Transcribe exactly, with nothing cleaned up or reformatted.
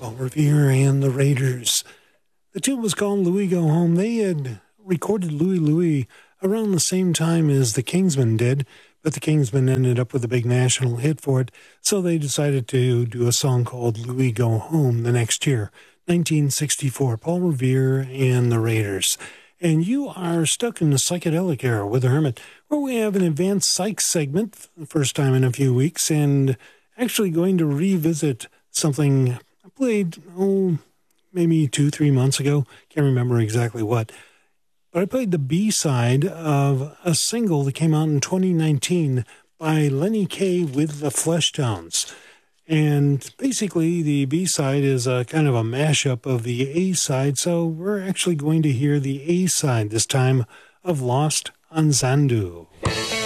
Paul Revere and the Raiders. The tune was called Louie Go Home. They had recorded Louie Louie around the same time as the Kingsmen did, but the Kingsmen ended up with a big national hit for it, so they decided to do a song called Louie Go Home the next year, nineteen sixty-four. Paul Revere and the Raiders. And you are stuck in the psychedelic era with the Hermit, where we have an advanced psych segment for the first time in a few weeks, and actually going to revisit something I played, oh, maybe two, three months ago. Can't remember exactly what. But I played the B-side of a single that came out in twenty nineteen by Lenny Kaye with the Fleshtones. And basically, the B-side is a kind of a mashup of the A-side, so we're actually going to hear the A-side this time of Lost on Xanadu.